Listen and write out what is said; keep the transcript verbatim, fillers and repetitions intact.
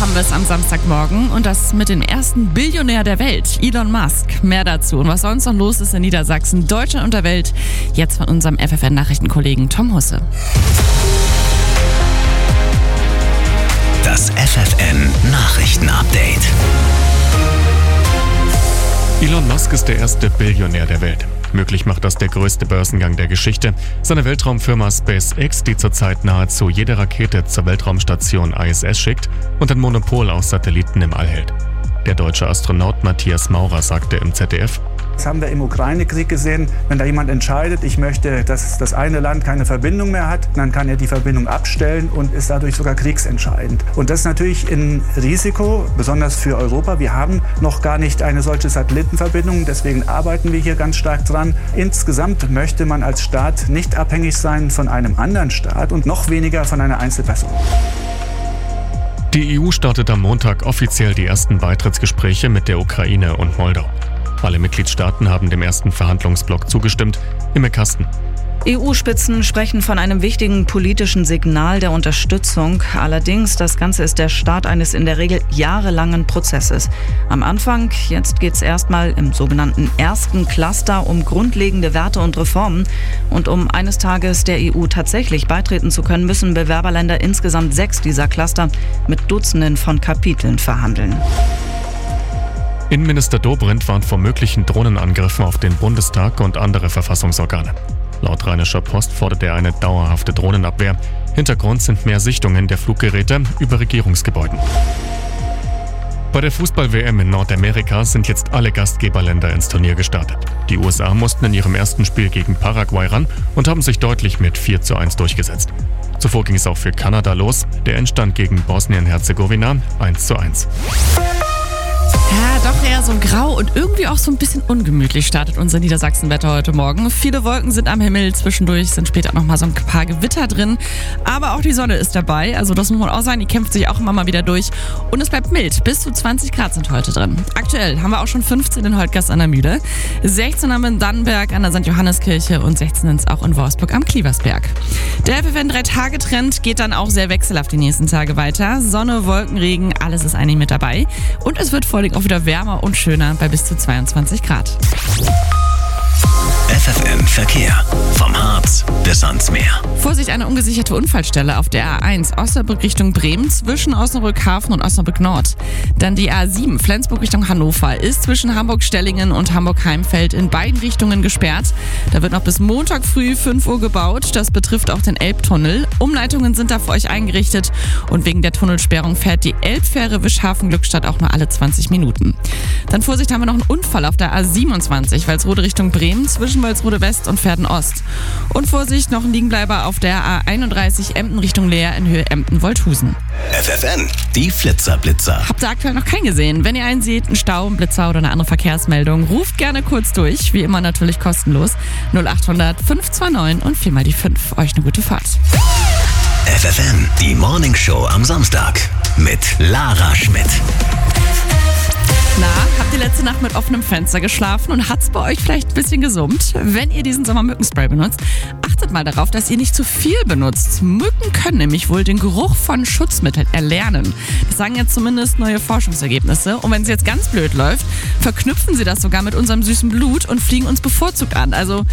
haben wir es am Samstagmorgen und das mit dem ersten Billionär der Welt, Elon Musk. Mehr dazu und was sonst noch los ist in Niedersachsen, Deutschland und der Welt, jetzt von unserem F F N-Nachrichtenkollegen Tom Husse. Das F F N-Nachrichten-Update. Elon Musk ist der erste Billionär der Welt. Möglich macht das der größte Börsengang der Geschichte. Seine Weltraumfirma SpaceX, die zurzeit nahezu jede Rakete zur Weltraumstation I S S schickt und ein Monopol auf Satelliten im All hält. Der deutsche Astronaut Matthias Maurer sagte im Z D F: Das haben wir im Ukraine-Krieg gesehen. Wenn da jemand entscheidet, ich möchte, dass das eine Land keine Verbindung mehr hat, dann kann er die Verbindung abstellen und ist dadurch sogar kriegsentscheidend. Und das ist natürlich ein Risiko, besonders für Europa. Wir haben noch gar nicht eine solche Satellitenverbindung, deswegen arbeiten wir hier ganz stark dran. Insgesamt möchte man als Staat nicht abhängig sein von einem anderen Staat und noch weniger von einer Einzelperson. Die E U startet am Montag offiziell die ersten Beitrittsgespräche mit der Ukraine und Moldau. Alle Mitgliedstaaten haben dem ersten Verhandlungsblock zugestimmt. Im Kasten. E U-Spitzen sprechen von einem wichtigen politischen Signal der Unterstützung. Allerdings, das Ganze ist der Start eines in der Regel jahrelangen Prozesses. Am Anfang, jetzt geht es erstmal im sogenannten ersten Cluster um grundlegende Werte und Reformen. Und um eines Tages der E U tatsächlich beitreten zu können, müssen Bewerberländer insgesamt sechs dieser Cluster mit Dutzenden von Kapiteln verhandeln. Innenminister Dobrindt warnt vor möglichen Drohnenangriffen auf den Bundestag und andere Verfassungsorgane. Laut Rheinischer Post fordert er eine dauerhafte Drohnenabwehr. Hintergrund sind mehr Sichtungen der Fluggeräte über Regierungsgebäuden. Bei der Fußball-W M in Nordamerika sind jetzt alle Gastgeberländer ins Turnier gestartet. Die U S A mussten in ihrem ersten Spiel gegen Paraguay ran und haben sich deutlich mit vier zu eins durchgesetzt. Zuvor ging es auch für Kanada los. Der Endstand gegen Bosnien-Herzegowina eins zu eins. Ja, doch eher so grau und irgendwie auch so ein bisschen ungemütlich startet unser Niedersachsen-Wetter heute Morgen. Viele Wolken sind am Himmel, zwischendurch sind später noch mal so ein paar Gewitter drin. Aber auch die Sonne ist dabei, also das muss man auch sagen, die kämpft sich auch immer mal wieder durch. Und es bleibt mild, bis zu zwanzig Grad sind heute drin. Aktuell haben wir auch schon fünfzehn in Holtgast an der Mühle, sechzehn haben wir in Dannenberg an der Sankt Johanneskirche und sechzehn sind es auch in Wolfsburg am Klieversberg. Der F F N-Drei-Tage-Trend geht dann auch sehr wechselhaft die nächsten Tage weiter. Sonne, Wolken, Regen, alles ist eigentlich mit dabei. Und es wird vor allem auch wieder wärmer und schöner bei bis zu zweiundzwanzig Grad. F F N-Verkehr. Vom Harz bis ans Meer. Vorsicht, eine ungesicherte Unfallstelle auf der A eins Osnabrück Richtung Bremen zwischen Osnabrück Hafen und Osnabrück Nord. Dann die A sieben Flensburg Richtung Hannover ist zwischen Hamburg-Stellingen und Hamburg-Heimfeld in beiden Richtungen gesperrt. Da wird noch bis Montag früh fünf Uhr gebaut. Das betrifft auch den Elbtunnel. Umleitungen sind da für euch eingerichtet und wegen der Tunnelsperrung fährt die Elbfähre Wischhafen-Glückstadt auch nur alle zwanzig Minuten. Dann Vorsicht, haben wir noch einen Unfall auf der A siebenundzwanzig Walsrode Richtung Bremen zwischen Walsrode West und Verden Ost. Und Vorsicht, noch ein Liegenbleiber auf der A einunddreißig Emden Richtung Leer in Höhe Emden-Wolthusen. F F N, die Flitzerblitzer. Habt ihr aktuell noch keinen gesehen? Wenn ihr einen seht, einen Stau, einen Blitzer oder eine andere Verkehrsmeldung, ruft gerne kurz durch. Wie immer natürlich kostenlos. null achthundert fünf zwei neun und viermal die fünf. Euch eine gute Fahrt. F F N, die Morningshow am Samstag mit Lara Schmidt. Na, habt ihr letzte Nacht mit offenem Fenster geschlafen und hat's bei euch vielleicht ein bisschen gesummt? Wenn ihr diesen Sommer Mückenspray benutzt, achtet mal darauf, dass ihr nicht zu viel benutzt. Mücken können nämlich wohl den Geruch von Schutzmitteln erlernen. Das sagen jetzt zumindest neue Forschungsergebnisse. Und wenn es jetzt ganz blöd läuft, verknüpfen sie das sogar mit unserem süßen Blut und fliegen uns bevorzugt an. Also